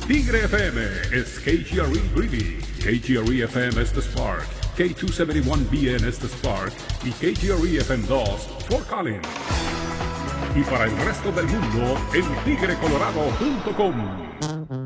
Tigre FM is KGRE Greeley, KGRE FM es The Spark, K271BN es The Spark y KGRE FM 2 Fort Collins. Y para el resto del mundo, en tigrecolorado.com.